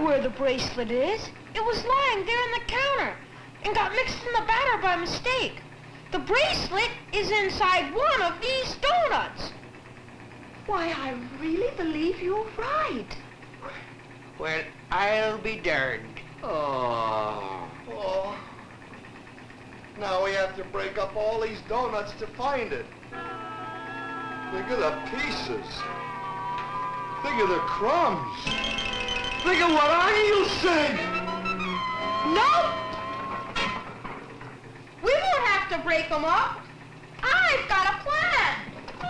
where the bracelet is. It was lying there on the counter and got mixed in the batter by mistake. The bracelet is inside one of these donuts. Why, I really believe you're right. Well, I'll be darned. Oh. Now we have to break up all these donuts to find it. Think of the pieces. Think of the crumbs. Think of what I'm using. Nope. We won't have to break them up. I've got a plan.